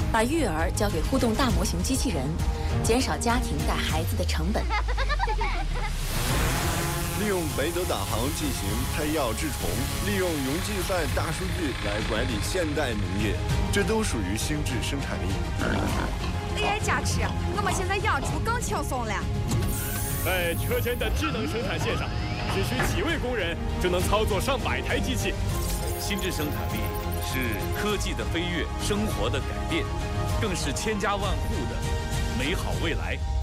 把育儿交给互动大模型机器人，减少家庭带孩子的成本。 利用北斗导航进行配药治虫，利用云计算大数据来管理现代农业，这都属于心智生产力。 AI 加持，我们现在养猪更轻松了。 在车间的智能生产线上，只需几位工人就能操作上百台机器。 心智生产力是科技的飞跃，生活的改变，更是千家万户的美好未来。